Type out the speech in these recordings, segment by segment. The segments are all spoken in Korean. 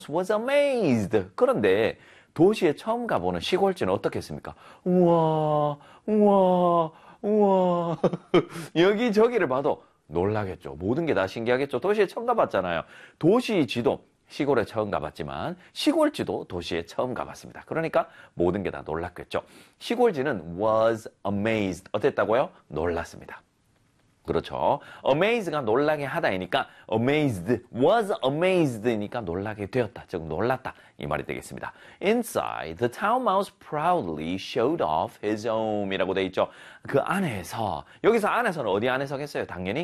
was amazed. 그런데 도시에 처음 가보는 시골지는 어떻겠습니까? 우와, 우와, 우와. 여기저기를 봐도 놀라겠죠. 모든 게 다 신기하겠죠. 도시에 처음 가봤잖아요. 도시지도 시골에 처음 가봤지만 시골지도 도시에 처음 가봤습니다. 그러니까 모든 게 다 놀랐겠죠. 시골지는 was amazed. 어땠다고요? 놀랐습니다. 그렇죠. amaze가 놀라게 하다이니까 amazed, was amazed니까 놀라게 되었다. 즉 놀랐다. 이 말이 되겠습니다. Inside, the town mouse proudly showed off his home이라고 돼 있죠. 그 안에서, 여기서 안에서는 어디 안에서겠어요? 당연히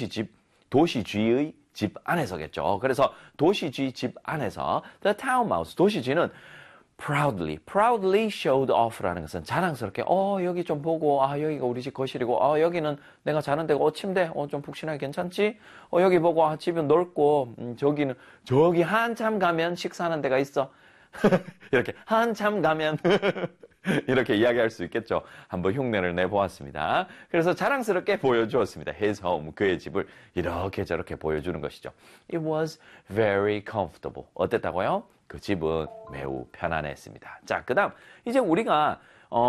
도시쥐의 집 안에서겠죠. 그래서 도시쥐 집 안에서 the town mouse, 도시쥐는 proudly showed off라는 것은 자랑스럽게 여기 좀 보고 여기가 우리 집 거실이고 여기는 내가 자는 데고 침대 좀 푹신하게 괜찮지? 여기 보고 집이 넓고 저기 한참 가면 식사하는 데가 있어. 이렇게 한참 가면 이렇게 이야기할 수 있겠죠. 한번 흉내를 내보았습니다. 그래서 자랑스럽게 보여주었습니다. His home, 그의 집을 이렇게 저렇게 보여주는 것이죠. It was very comfortable. 어땠다고요? 그 집은 매우 편안했습니다. 자, 그 다음 이제 우리가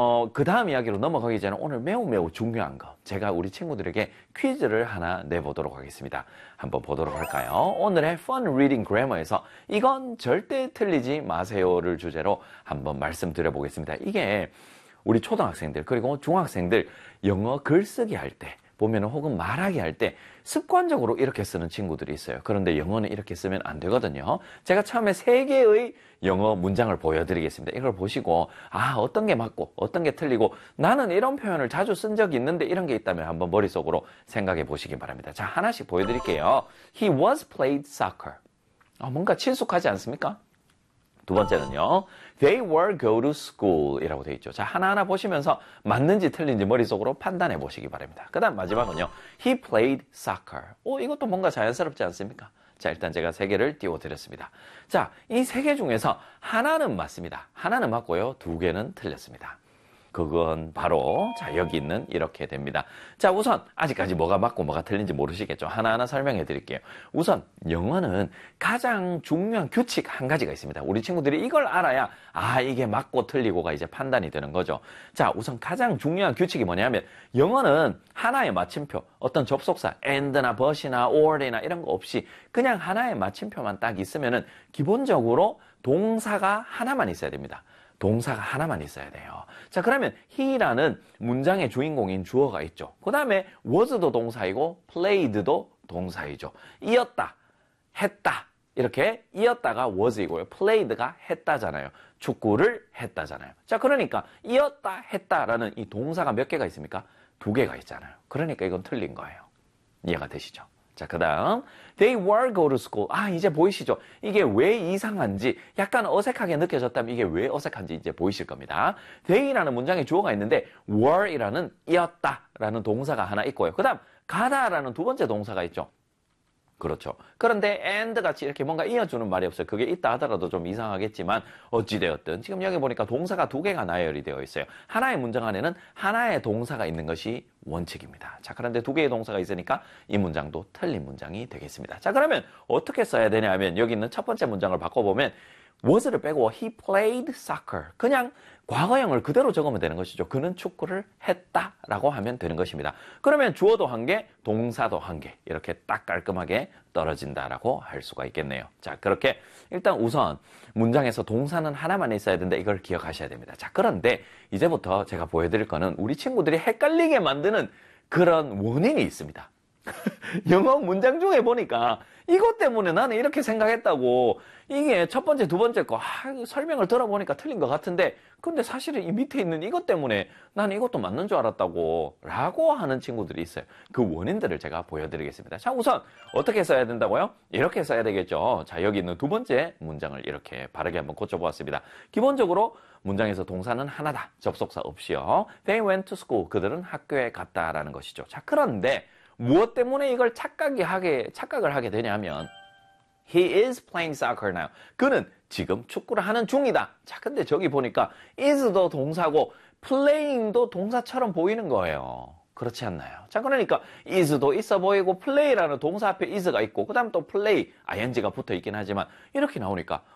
그 다음 이야기로 넘어가기 전에 오늘 매우 중요한 거 제가 우리 친구들에게 퀴즈를 하나 내보도록 하겠습니다. 한번 보도록 할까요? 오늘의 Fun Reading Grammar에서 이건 절대 틀리지 마세요를 주제로 한번 말씀드려 보겠습니다. 이게 우리 초등학생들 그리고 중학생들 영어 글쓰기 할 때 보면 혹은 말하기 할 때 습관적으로 이렇게 쓰는 친구들이 있어요. 그런데 영어는 이렇게 쓰면 안 되거든요. 제가 처음에 3개의 영어 문장을 보여드리겠습니다. 이걸 보시고 어떤 게 맞고 어떤 게 틀리고 나는 이런 표현을 자주 쓴 적이 있는데 이런 게 있다면 한번 머릿속으로 생각해 보시기 바랍니다. 자, 하나씩 보여드릴게요. He was played soccer. 뭔가 친숙하지 않습니까? 두 번째는요. They were go to school 이라고 되어 있죠. 자, 하나하나 보시면서 맞는지 틀린지 머릿속으로 판단해 보시기 바랍니다. 그 다음 마지막은요. He played soccer. 이것도 뭔가 자연스럽지 않습니까? 자, 일단 제가 3개를 띄워드렸습니다. 자, 이 3개 중에서 하나는 맞습니다. 하나는 맞고요. 2개는 틀렸습니다. 그건 바로 여기 있는 이렇게 됩니다. 자, 우선 아직까지 뭐가 맞고 뭐가 틀린지 모르시겠죠. 하나하나 설명해 드릴게요. 우선 영어는 가장 중요한 규칙 한 가지가 있습니다. 우리 친구들이 이걸 알아야 이게 맞고 틀리고가 이제 판단이 되는 거죠. 자, 우선 가장 중요한 규칙이 뭐냐면 영어는 하나의 마침표, 어떤 접속사 and나 but이나 or이나 이런 거 없이 그냥 하나의 마침표만 딱 있으면은 기본적으로 동사가 하나만 있어야 됩니다. 동사가 하나만 있어야 돼요. 자, 그러면 he라는 문장의 주인공인 주어가 있죠. 그 다음에 was도 동사이고 played도 동사이죠. 이었다, 했다 이렇게 이었다가 was이고요. played가 했다잖아요. 축구를 했다잖아요. 자, 그러니까 이었다, 했다라는 이 동사가 몇 개가 있습니까? 2개가 있잖아요. 그러니까 이건 틀린 거예요. 이해가 되시죠? 자, 그 다음 They were go to school. 이제 보이시죠? 이게 왜 이상한지 약간 어색하게 느껴졌다면 이게 왜 어색한지 이제 보이실 겁니다. They라는 문장에 주어가 있는데 were이라는 이었다라는 동사가 하나 있고요. 그 다음 가다라는 두 번째 동사가 있죠. 그렇죠. 그런데 and 같이 이렇게 뭔가 이어주는 말이 없어요. 그게 있다 하더라도 좀 이상하겠지만 어찌되었든 지금 여기 보니까 동사가 2개가 나열이 되어 있어요. 하나의 문장 안에는 하나의 동사가 있는 것이 원칙입니다. 자, 그런데 2개의 동사가 있으니까 이 문장도 틀린 문장이 되겠습니다. 자, 그러면 어떻게 써야 되냐 하면 여기 있는 첫 번째 문장을 바꿔보면 was를 빼고 he played soccer. 그냥 과거형을 그대로 적으면 되는 것이죠. 그는 축구를 했다라고 하면 되는 것입니다. 그러면 주어도 1개, 동사도 1개 이렇게 딱 깔끔하게 떨어진다라고 할 수가 있겠네요. 자, 그렇게 일단 우선 문장에서 동사는 하나만 있어야 되는데 이걸 기억하셔야 됩니다. 자, 그런데 이제부터 제가 보여드릴 거는 우리 친구들이 헷갈리게 만드는 그런 원인이 있습니다. 영어 문장 중에 보니까 이것 때문에 나는 이렇게 생각했다고 이게 첫 번째, 두 번째 거 설명을 들어보니까 틀린 것 같은데 근데 사실은 이 밑에 있는 이것 때문에 나는 이것도 맞는 줄 알았다고 라고 하는 친구들이 있어요. 그 원인들을 제가 보여드리겠습니다. 자, 우선 어떻게 써야 된다고요? 이렇게 써야 되겠죠. 자, 여기 있는 두 번째 문장을 이렇게 바르게 한번 고쳐보았습니다. 기본적으로 문장에서 동사는 하나다. 접속사 없이요. They went to school. 그들은 학교에 갔다라는 것이죠. 자, 그런데 무엇 때문에 이걸 착각을 하게 되냐면 He is playing soccer now. 그는 지금 축구를 하는 중이다. 자, 근데 저기 보니까 is도 동사고 playing도 동사처럼 보이는 거예요. 그렇지 않나요? 자, 그러니까 is도 있어 보이고 play라는 동사 앞에 is가 있고 그 다음 또 play, ing가 붙어 있긴 하지만 이렇게 나오니까